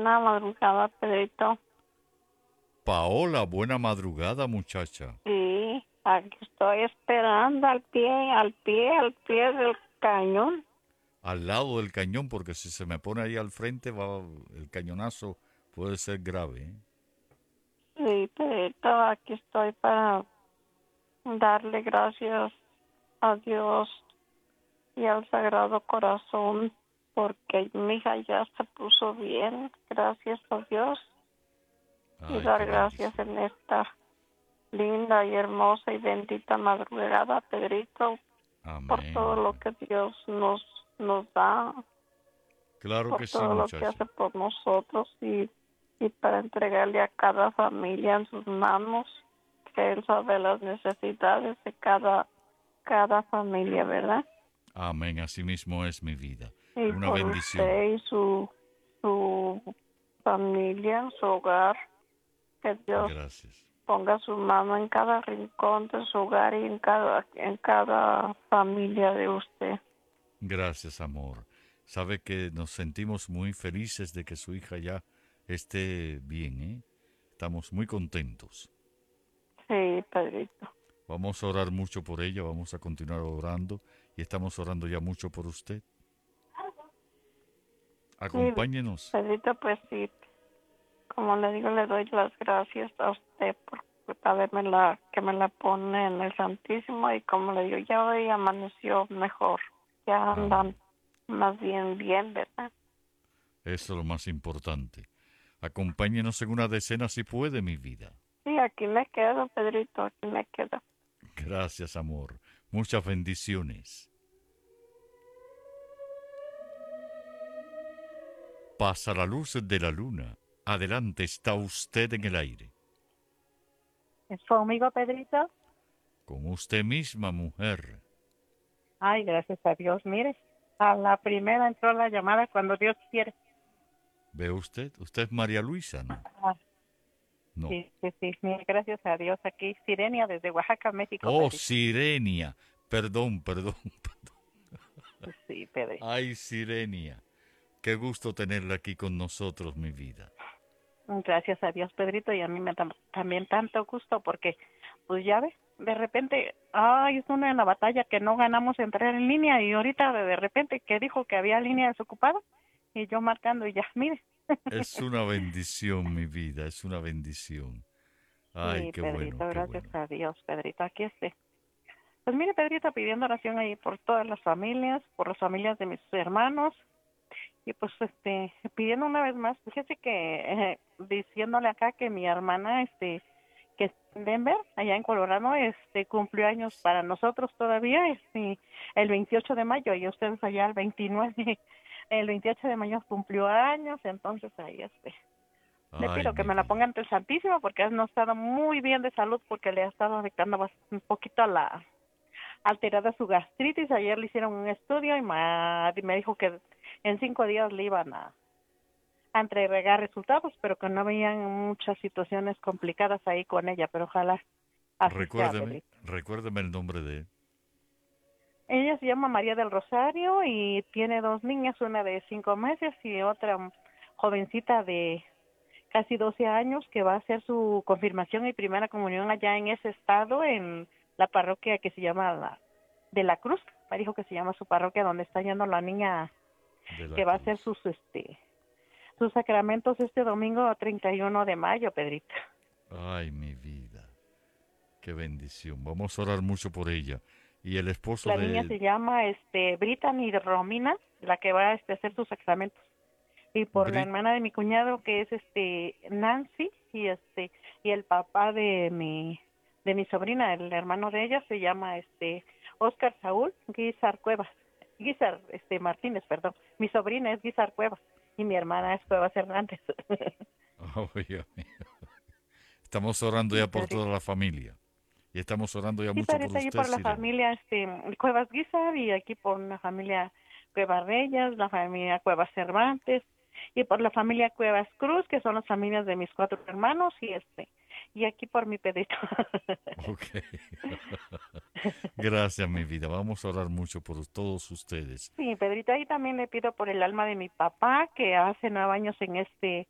buena madrugada, Pedrito. Paola, buena madrugada, muchacha. Sí, aquí estoy esperando al pie del cañón. Al lado del cañón, porque si se me pone ahí al frente, el cañonazo puede ser grave, ¿eh? Sí, Pedrito, aquí estoy para darle gracias a Dios y al Sagrado Corazón, porque mi hija ya se puso bien, gracias a Dios, y Ay, dar qué gracias bendición. en esta linda y hermosa y bendita madrugada, Pedrito, por todo Amén. lo que Dios nos da, Claro por que sí, todo lo que muchacha. hace por nosotros y para entregarle a cada familia en sus manos, que Él sabe las necesidades de cada familia, ¿verdad? Amén, así mismo es mi vida. Y Una por bendición. usted y su familia, su hogar, que Dios Gracias. ponga su mano en cada rincón de su hogar y en cada familia de usted. Gracias, amor. Sabe que nos sentimos muy felices de que su hija ya esté bien, ¿eh? Estamos muy contentos. Sí, Pedrito. Vamos a orar mucho por ella, vamos a continuar orando y estamos orando ya mucho por usted. Sí, Acompáñenos. Pedrito, pues sí, como le digo, le doy las gracias a usted por que me la pone en el Santísimo y como le digo, ya hoy amaneció mejor, ya Amén. andan más bien, ¿verdad? Eso es lo más importante. Acompáñenos en una decena si puede, mi vida. Sí, aquí me quedo, Pedrito, aquí me quedo. Gracias, amor. Muchas bendiciones. Pasa la luz de la luna. Adelante está usted en el aire. ¿Es conmigo, Pedrito? Con usted misma, mujer. Ay, gracias a Dios. Mire, a la primera entró la llamada cuando Dios quiere. ¿Ve usted? Usted es María Luisa, ¿no? Ah, No. sí, sí, sí. Mire, gracias a Dios. Aquí, Sirenia, desde Oaxaca, México, Oh, Pedrito. Sirenia. Perdón, perdón. Sí, Pedrito. Ay, Sirenia. Qué gusto tenerla aquí con nosotros, mi vida. Gracias a Dios, Pedrito, y a mí me da también tanto gusto porque, pues ya ves, de repente, ay, es una en la batalla que no ganamos entrar en línea y ahorita de repente que dijo que había línea desocupada y yo marcando y ya, mire. Es una bendición, mi vida, es una bendición. Ay, Sí, qué bueno, Pedrito, qué gracias bueno. a Dios, Pedrito, aquí esté. Pues mire, Pedrito, pidiendo oración ahí por todas las familias, por las familias de mis hermanos, y pues pidiendo una vez más, fíjese que diciéndole acá que mi hermana, que está en Denver, allá en Colorado, cumplió años para nosotros todavía, el 28 de mayo, y ustedes allá el 29, el 28 de mayo cumplió años, entonces ahí le Ay, pido que mi me la vida. ponga ante el Santísimo porque no ha estado muy bien de salud porque le ha estado afectando un poquito a la alterada su gastritis. Ayer le hicieron un estudio y me dijo que en 5 días le iban a entregar resultados, pero que no habían muchas situaciones complicadas ahí con ella, pero ojalá así sea, Recuérdeme, Pedrito. recuérdeme el nombre de él. Ella se llama María del Rosario y tiene 2 niñas, una de 5 meses y otra jovencita de casi 12 años que va a hacer su confirmación y primera comunión allá en ese estado, en la parroquia que se llama de la Cruz. Me dijo que se llama su parroquia donde está yendo la niña De la que va a hacer Cruz. sus sacramentos este domingo 31 de mayo, Pedrito. Ay, mi vida. Qué bendición. Vamos a orar mucho por ella. Y el esposo La niña de se llama Brittany Romina, la que va a hacer sus sacramentos. Y por la Brit. hermana de mi cuñado que es Nancy y el papá de mi sobrina, el hermano de ella se llama Oscar Saúl Guizar Cuevas. Guizar Martínez, perdón. Mi sobrina es Guizar Cuevas y mi hermana es Cuevas Hernández. Oh, Dios mío. Estamos orando Sí, ya por toda Pedrito. la familia. Y estamos orando ya Sí, mucho por Pedrito, ahí usted, por la Sirena. familia Cuevas Guizar y aquí por la familia Cuevas Reyes, la familia Cuevas Cervantes y por la familia Cuevas Cruz, que son las familias de mis 4 hermanos y aquí por mi Pedrito. Ok. Gracias, mi vida. Vamos a orar mucho por todos ustedes. Sí, Pedrito, ahí también le pido por el alma de mi papá, que hace 9 años